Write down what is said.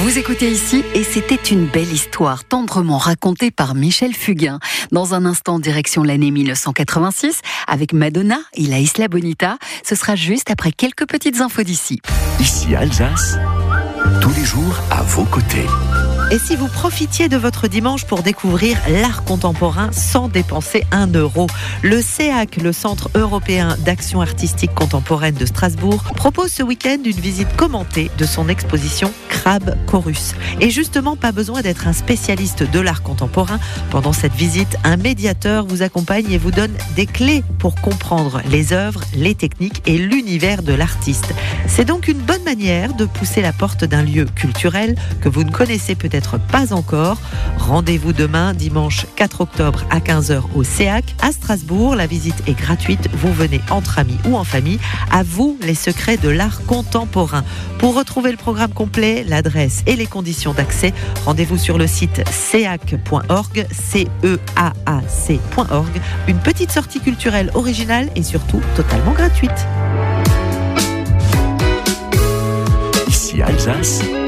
Vous écoutez ici et c'était une belle histoire tendrement racontée par Michel Fugain. Dans un instant, direction l'année 1986 avec Madonna et la Isla Bonita. Ce sera juste après quelques petites infos d'ici. Ici Alsace, tous les jours à vos côtés. Et si vous profitiez de votre dimanche pour découvrir l'art contemporain sans dépenser 1 euro, le CEAC, le Centre européen d'action artistique contemporaine de Strasbourg, propose ce week-end une visite commentée de son exposition Crabe Chorus. Et justement, pas besoin d'être un spécialiste de l'art contemporain. Pendant cette visite, un médiateur vous accompagne et vous donne des clés pour comprendre les œuvres, les techniques et l'univers de l'artiste. C'est donc une bonne manière de pousser la porte d'un lieu culturel que vous ne connaissez peut-être pas encore. Rendez-vous demain, dimanche 4 octobre à 15h au CEAC à Strasbourg. La visite est gratuite. Vous venez entre amis ou en famille. À vous les secrets de l'art contemporain. Pour retrouver le programme complet, l'adresse et les conditions d'accès, rendez-vous sur le site ceac.org, ceaac.org. Une petite sortie culturelle originale et surtout totalement gratuite. Ici Alsace,